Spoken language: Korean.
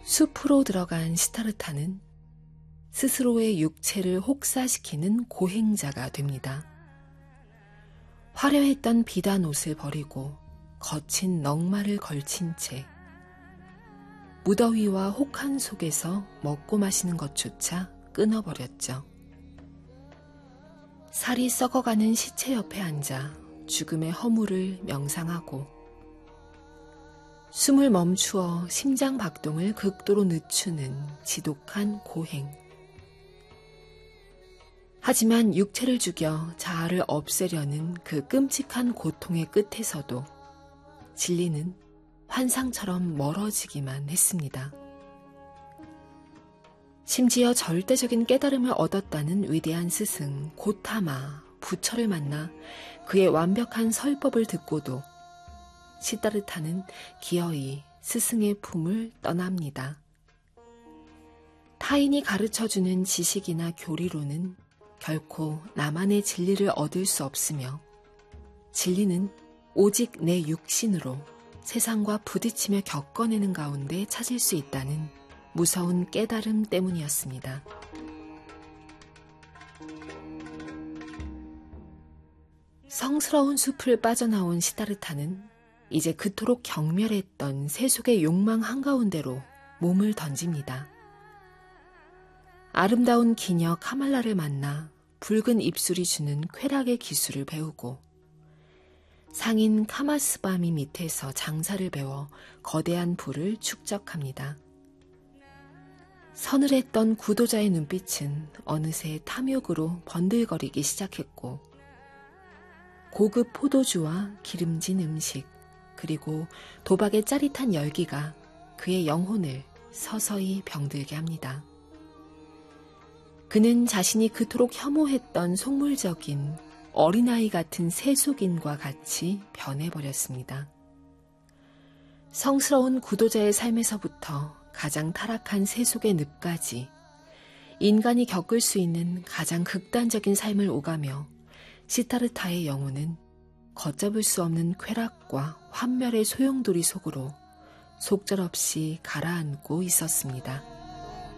숲으로 들어간 시타르타는 스스로의 육체를 혹사시키는 고행자가 됩니다. 화려했던 비단 옷을 버리고 거친 넝마를 걸친 채 무더위와 혹한 속에서 먹고 마시는 것조차 끊어버렸죠. 살이 썩어가는 시체 옆에 앉아 죽음의 허물을 명상하고 숨을 멈추어 심장 박동을 극도로 늦추는 지독한 고행. 하지만 육체를 죽여 자아를 없애려는 그 끔찍한 고통의 끝에서도 진리는 환상처럼 멀어지기만 했습니다. 심지어 절대적인 깨달음을 얻었다는 위대한 스승 고타마 부처를 만나 그의 완벽한 설법을 듣고도 시다르타는 기어이 스승의 품을 떠납니다. 타인이 가르쳐주는 지식이나 교리로는 결코 나만의 진리를 얻을 수 없으며 진리는 오직 내 육신으로 세상과 부딪히며 겪어내는 가운데 찾을 수 있다는 무서운 깨달음 때문이었습니다. 성스러운 숲을 빠져나온 시다르타는 이제 그토록 경멸했던 세속의 욕망 한가운데로 몸을 던집니다. 아름다운 기녀 카말라를 만나 붉은 입술이 주는 쾌락의 기술을 배우고 상인 카마스바미 밑에서 장사를 배워 거대한 부를 축적합니다. 서늘했던 구도자의 눈빛은 어느새 탐욕으로 번들거리기 시작했고 고급 포도주와 기름진 음식 그리고 도박의 짜릿한 열기가 그의 영혼을 서서히 병들게 합니다. 그는 자신이 그토록 혐오했던 속물적인 어린아이 같은 세속인과 같이 변해버렸습니다. 성스러운 구도자의 삶에서부터 가장 타락한 세속의 늪까지 인간이 겪을 수 있는 가장 극단적인 삶을 오가며 시타르타의 영혼은 걷잡을 수 없는 쾌락과 환멸의 소용돌이 속으로 속절없이 가라앉고 있었습니다.